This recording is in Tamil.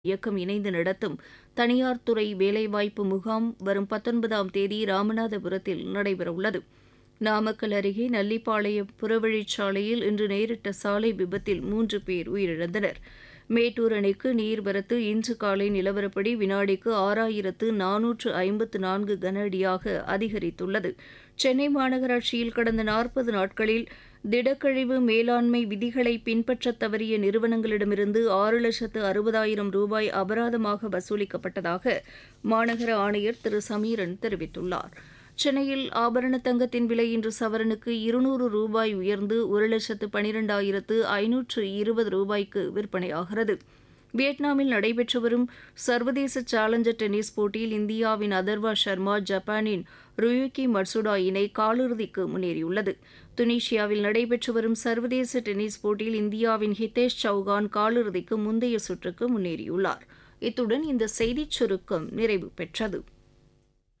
இயக்கம் இணைந்து நடத்தும் தனியார் துறை வேலைவாய்ப்பு முகாம் வரும் 19ஆம் தேதி ராமநாதபுரத்தில் நடைபெறவுள்ளது. நாமக்கல் அருகே நல்லிப்பாளையம் புறவழிச்சாலையில் இன்று நேரிட்ட சாலை விபத்தில் 3 பேர் உயிரிழந்தனர். மேட்டூர் அணைக்கு நீர்வரத்து இன்று காலை நிலவரப்படி வினாடிக்கு 6454 கன அடியாக அதிகரித்துள்ளது. சென்னை மாநகராட்சியில் கடந்த 40 நாட்களில் திடக்கழிவு மேலாண்மை விதிகளை பின்பற்றத் தவறிய நிறுவனங்களிடமிருந்து 6,60,000 ரூபாய் அபராதமாக வசூலிக்கப்பட்டதாக மாநகர ஆணையர் திரு சமீரன் தெரிவித்துள்ளார். சென்னையில் ஆபரண தங்கத்தின் விலை இன்று சவரனுக்கு 200 ரூபாய் உயர்ந்து 1,12,520 ரூபாய்க்கு விற்பனையாகிறது. வியட்நாமில் நடைபெற்று வரும் சர்வதேச சேலஞ்சர் டென்னிஸ் போட்டியில் இந்தியாவின் அதர்வா சர்மா ஜப்பானின் ருயுகி மட்சுடா இணை காலிறுதிக்கு முன்னேறியுள்ளது. துனிஷியாவில் நடைபெற்று வரும் சர்வதேச டென்னிஸ் போட்டியில் இந்தியாவின் ஹிதேஷ் சௌகான் காலிறுதிக்கு முந்தைய சுற்றுக்கு முன்னேறியுள்ளார். இத்துடன் இந்த செய்திச் சுருக்கம் நிறைவு பெற்றது.